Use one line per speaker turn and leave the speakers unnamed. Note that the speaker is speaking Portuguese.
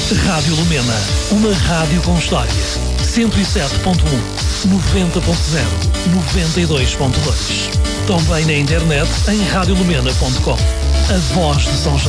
Rádio Lumena, uma rádio com história. 107.1, 90.0, 92.2. Também na internet em radiolumena.com. A voz de São João.